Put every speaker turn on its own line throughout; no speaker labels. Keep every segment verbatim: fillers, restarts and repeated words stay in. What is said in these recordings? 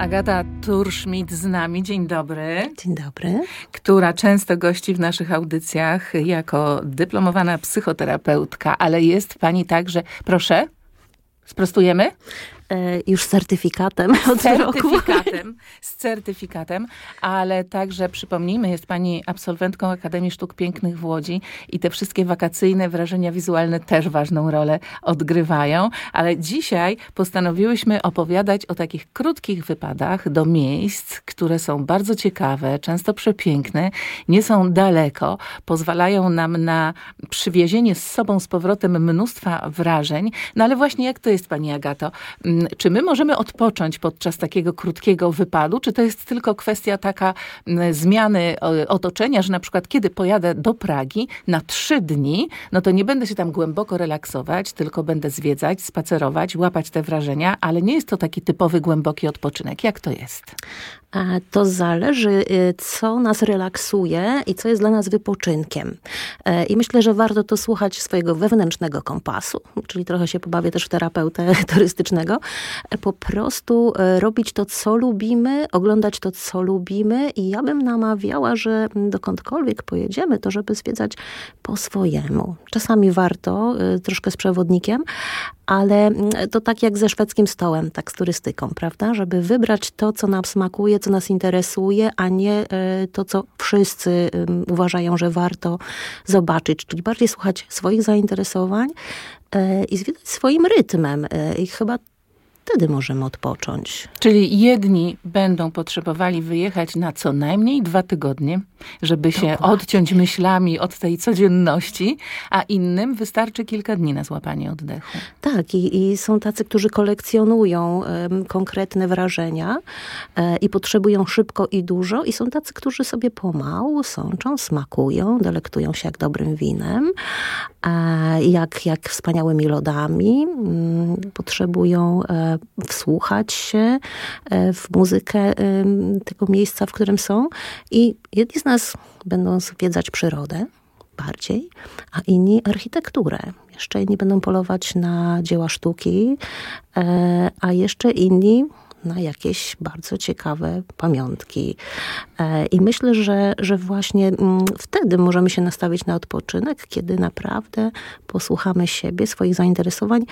Agata Thur-Schmidt z nami. Dzień dobry.
Dzień dobry.
Która często gości w naszych audycjach jako dyplomowana psychoterapeutka, ale jest pani także, proszę, sprostujemy?
E, już z certyfikatem
z
od
certyfikatem,
roku.
Z certyfikatem, ale także przypomnijmy, jest pani absolwentką Akademii Sztuk Pięknych w Łodzi i te wszystkie wakacyjne wrażenia wizualne też ważną rolę odgrywają, ale dzisiaj postanowiłyśmy opowiadać o takich krótkich wypadach do miejsc, które są bardzo ciekawe, często przepiękne, nie są daleko, pozwalają nam na przywiezienie z sobą z powrotem mnóstwa wrażeń. No ale właśnie jak to jest, pani Agato? Czy my możemy odpocząć podczas takiego krótkiego wypadu? Czy to jest tylko kwestia taka zmiany otoczenia, że na przykład kiedy pojadę do Pragi na trzy dni, no to nie będę się tam głęboko relaksować, tylko będę zwiedzać, spacerować, łapać te wrażenia, ale nie jest to taki typowy, głęboki odpoczynek. Jak to jest?
To zależy, co nas relaksuje i co jest dla nas wypoczynkiem. I myślę, że warto to słuchać swojego wewnętrznego kompasu, czyli trochę się pobawię też w terapeutę turystycznego. Po prostu robić to, co lubimy, oglądać to, co lubimy i ja bym namawiała, że dokądkolwiek pojedziemy, to żeby zwiedzać po swojemu. Czasami warto, troszkę z przewodnikiem, ale to tak jak ze szwedzkim stołem, tak z turystyką, prawda? Żeby wybrać to, co nam smakuje, co nas interesuje, a nie to, co wszyscy uważają, że warto zobaczyć. Czyli bardziej słuchać swoich zainteresowań i zwiedzać swoim rytmem. I chyba wtedy możemy odpocząć.
Czyli jedni będą potrzebowali wyjechać na co najmniej dwa tygodnie, żeby się
Dokładnie.
odciąć myślami od tej codzienności, a innym wystarczy kilka dni na złapanie oddechu.
Tak, i, i są tacy, którzy kolekcjonują um, konkretne wrażenia e, i potrzebują szybko i dużo, i są tacy, którzy sobie pomału sączą, smakują, delektują się jak dobrym winem, e, jak, jak wspaniałymi lodami, mm, potrzebują e, wsłuchać się e, w muzykę e, tego miejsca, w którym są, i jedni z nas będą zwiedzać przyrodę bardziej, a inni architekturę. Jeszcze inni będą polować na dzieła sztuki, a jeszcze inni na jakieś bardzo ciekawe pamiątki. I myślę, że, że właśnie wtedy możemy się nastawić na odpoczynek, kiedy naprawdę posłuchamy siebie, swoich zainteresowań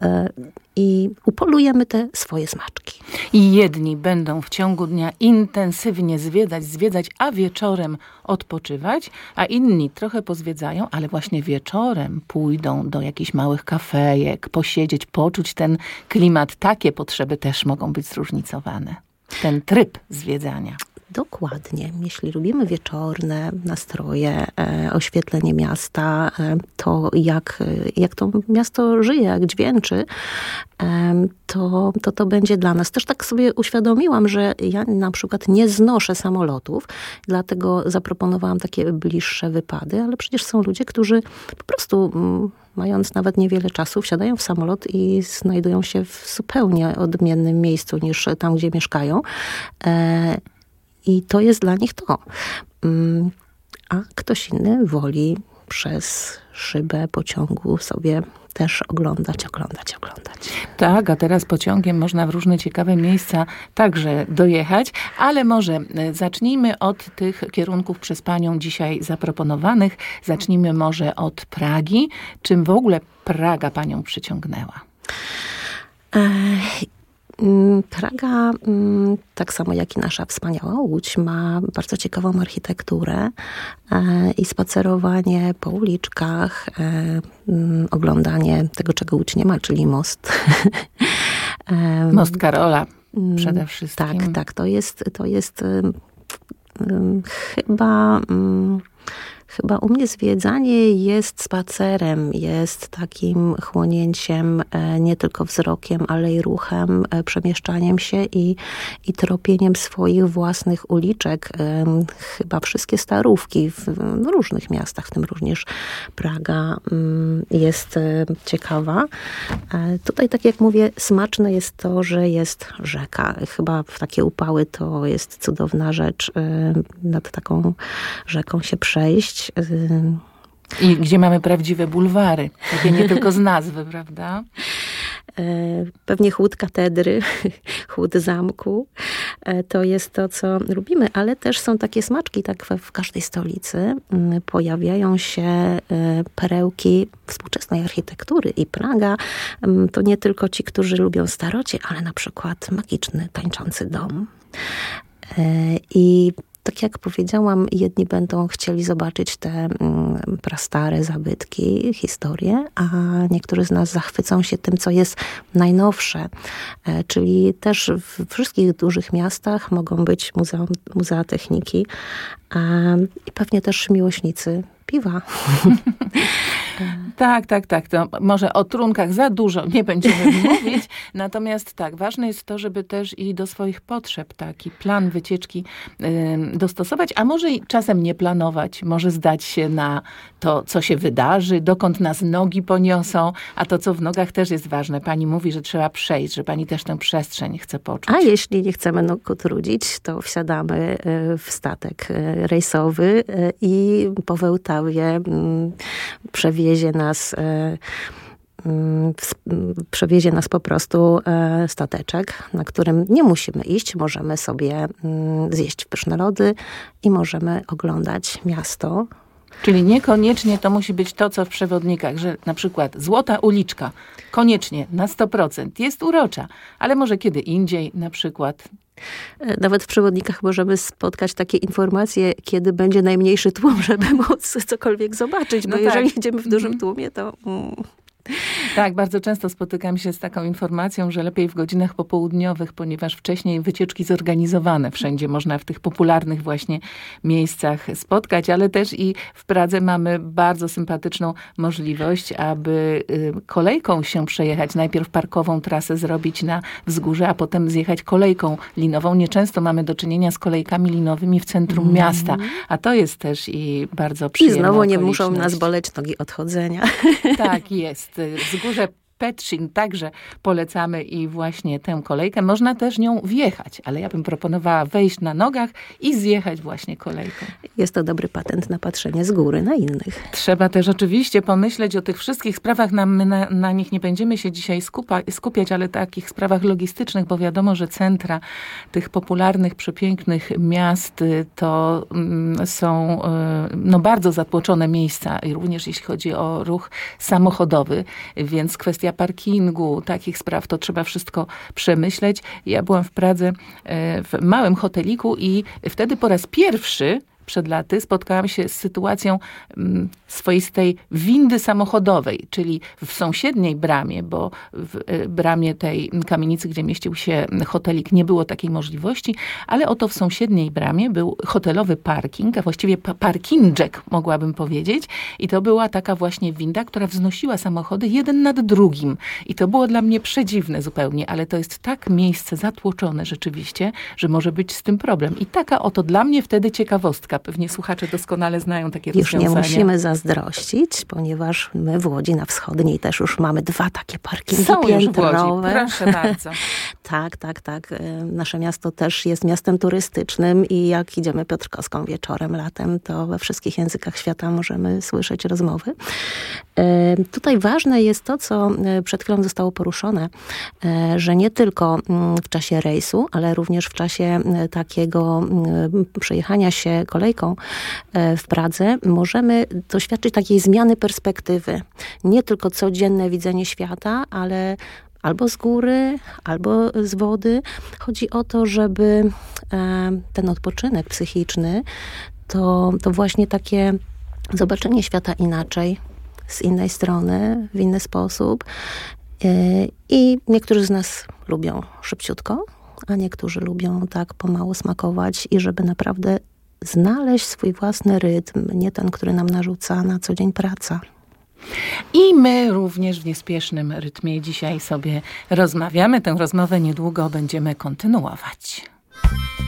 i upolujemy te swoje smaczki.
I jedni będą w ciągu dnia intensywnie zwiedzać, zwiedzać, a wieczorem odpoczywać, a inni trochę pozwiedzają, ale właśnie wieczorem pójdą do jakichś małych kafejek, posiedzieć, poczuć ten klimat. Takie potrzeby też mogą być zróżnicowane. Ten tryb zwiedzania.
Dokładnie. Jeśli lubimy wieczorne nastroje, e, oświetlenie miasta, e, to jak, jak to miasto żyje, jak dźwięczy, e, to, to to będzie dla nas. Też tak sobie uświadomiłam, że ja na przykład nie znoszę samolotów, dlatego zaproponowałam takie bliższe wypady, ale przecież są ludzie, którzy po prostu mm, mając nawet niewiele czasu, wsiadają w samolot i znajdują się w zupełnie odmiennym miejscu niż tam, gdzie mieszkają. E, I to jest dla nich to. A ktoś inny woli przez szybę pociągu sobie też oglądać, oglądać, oglądać.
Tak, a teraz pociągiem można w różne ciekawe miejsca także dojechać, ale może zacznijmy od tych kierunków przez panią dzisiaj zaproponowanych. Zacznijmy może od Pragi. Czym w ogóle Praga panią przyciągnęła?
Ech. Praga, tak samo jak i nasza wspaniała Łódź, ma bardzo ciekawą architekturę i spacerowanie po uliczkach, oglądanie tego, czego Łódź nie ma, czyli most.
Most Karola przede wszystkim.
Tak, tak, to jest, to jest chyba... Chyba u mnie zwiedzanie jest spacerem, jest takim chłonięciem nie tylko wzrokiem, ale i ruchem, przemieszczaniem się i, i tropieniem swoich własnych uliczek. Chyba wszystkie starówki w różnych miastach, w tym również Praga, jest ciekawa. Tutaj, tak jak mówię, smaczne jest to, że jest rzeka. Chyba w takie upały to jest cudowna rzecz, nad taką rzeką się przejść.
I gdzie mamy prawdziwe bulwary, takie nie tylko z nazwy, prawda?
Pewnie chłód katedry, chłód zamku. to jest to, co lubimy, ale też są takie smaczki, tak w, w każdej stolicy pojawiają się perełki współczesnej architektury i Praga to nie tylko ci, którzy lubią starocie, ale na przykład magiczny, tańczący dom. I tak jak powiedziałam, jedni będą chcieli zobaczyć te mm, prastare zabytki, historie, a niektórzy z nas zachwycą się tym, co jest najnowsze. E, czyli też w wszystkich dużych miastach mogą być muzea, muzea techniki e, i pewnie też miłośnicy piwa.
Tak, tak, tak. To może o trunkach za dużo nie będziemy mówić. Natomiast tak, ważne jest to, żeby też i do swoich potrzeb taki plan wycieczki y, dostosować, a może i czasem nie planować. Może zdać się na to, co się wydarzy, dokąd nas nogi poniosą, a to, co w nogach też jest ważne. Pani mówi, że trzeba przejść, że pani też tę przestrzeń chce poczuć.
A jeśli nie chcemy nóg utrudzić, to wsiadamy w statek rejsowy i po Wełtawie przewiezie nas przewiezie nas po prostu stateczek, na którym nie musimy iść, możemy sobie zjeść pyszne lody i możemy oglądać miasto.
Czyli niekoniecznie to musi być to, co w przewodnikach, że na przykład Złota Uliczka koniecznie na sto procent jest urocza, ale może kiedy indziej na przykład.
Nawet w przewodnikach możemy spotkać takie informacje, kiedy będzie najmniejszy tłum, żeby móc cokolwiek zobaczyć, bo no jeżeli tak. idziemy w dużym tłumie, to... Mm.
Tak, bardzo często spotykam się z taką informacją, że lepiej w godzinach popołudniowych, ponieważ wcześniej wycieczki zorganizowane wszędzie można w tych popularnych właśnie miejscach spotkać, ale też i w Pradze mamy bardzo sympatyczną możliwość, aby kolejką się przejechać. Najpierw parkową trasę zrobić na wzgórze, a potem zjechać kolejką linową. Nieczęsto mamy do czynienia z kolejkami linowymi w centrum mm. miasta, a to jest też i bardzo przyjemna
I znowu nie
okoliczność.
muszą nas boleć nogi od chodzenia.
Tak jest. Wzgórze Petrin także polecamy i właśnie tę kolejkę. Można też nią wjechać, ale ja bym proponowała wejść na nogach i zjechać właśnie kolejką.
Jest to dobry patent na patrzenie z góry na innych.
Trzeba też oczywiście pomyśleć o tych wszystkich sprawach. Na, my na, na nich nie będziemy się dzisiaj skupa, skupiać, ale takich sprawach logistycznych, bo wiadomo, że centra tych popularnych, przepięknych miast to mm, są y, no, bardzo zatłoczone miejsca, i również jeśli chodzi o ruch samochodowy, więc kwestia parkingu, takich spraw, to trzeba wszystko przemyśleć. Ja byłam w Pradze w małym hoteliku i wtedy po raz pierwszy przed laty spotkałam się z sytuacją swoistej windy samochodowej, czyli w sąsiedniej bramie, bo w bramie tej kamienicy, gdzie mieścił się hotelik, nie było takiej możliwości, ale oto w sąsiedniej bramie był hotelowy parking, a właściwie parkindżek, mogłabym powiedzieć. I to była taka właśnie winda, która wznosiła samochody jeden nad drugim. I to było dla mnie przedziwne zupełnie, ale to jest tak miejsce zatłoczone rzeczywiście, że może być z tym problem. I taka oto dla mnie wtedy ciekawostka. Pewnie słuchacze doskonale znają takie
już
rozwiązania.
Już nie musimy zazdrościć, ponieważ my w Łodzi na Wschodniej też już mamy dwa takie parkingi
Są
piętrowe.
Już w Łodzi. Proszę bardzo.
Tak, tak, tak. Nasze miasto też jest miastem turystycznym i jak idziemy Piotrkowską wieczorem, latem, to we wszystkich językach świata możemy słyszeć rozmowy. Tutaj ważne jest to, co przed chwilą zostało poruszone, że nie tylko w czasie rejsu, ale również w czasie takiego przejechania się kolejką w Pradze możemy doświadczyć takiej zmiany perspektywy. Nie tylko codzienne widzenie świata, ale albo z góry, albo z wody. Chodzi o to, żeby ten odpoczynek psychiczny to, to właśnie takie zobaczenie świata inaczej, z innej strony, w inny sposób. I niektórzy z nas lubią szybciutko, a niektórzy lubią tak pomału smakować i żeby naprawdę znaleźć swój własny rytm, nie ten, który nam narzuca na co dzień praca.
I my również w niespiesznym rytmie dzisiaj sobie rozmawiamy. Tę rozmowę niedługo będziemy kontynuować.